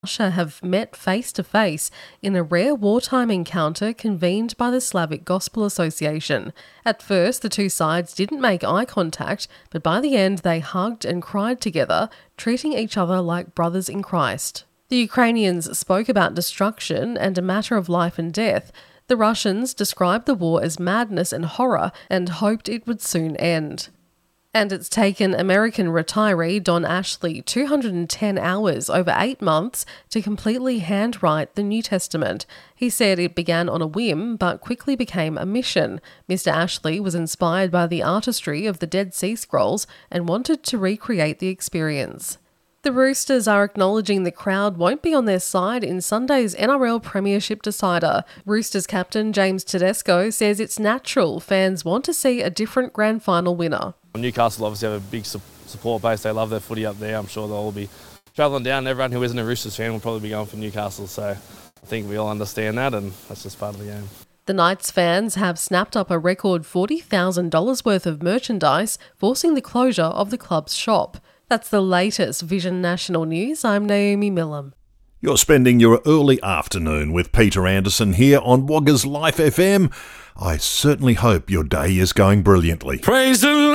Russia have met face-to-face in a rare wartime encounter convened by the Slavic Gospel Association. At first, the two sides didn't make eye contact, but by the end they hugged and cried together, treating each other like brothers in Christ. The Ukrainians spoke about destruction and a matter of life and death. The Russians described the war as madness and horror and hoped it would soon end. And it's taken American retiree Don Ashley 210 hours over 8 months to completely handwrite the New Testament. He said it began on a whim but quickly became a mission. Mr. Ashley was inspired by the artistry of the Dead Sea Scrolls and wanted to recreate the experience. The Roosters are acknowledging the crowd won't be on their side in Sunday's NRL Premiership decider. Roosters captain James Tedesco says it's natural fans want to see a different grand final winner. Newcastle obviously have a big support base. They love their footy up there. I'm sure they'll all be travelling down. Everyone who isn't a Roosters fan will probably be going for Newcastle. So I think we all understand that, and that's just part of the game. The Knights fans have snapped up a record $40,000 worth of merchandise, forcing the closure of the club's shop. That's the latest Vision National News. I'm Naomi Millam. You're spending your early afternoon with Peter Anderson here on Wagga's Life FM. I certainly hope your day is going brilliantly. Praise the Lord.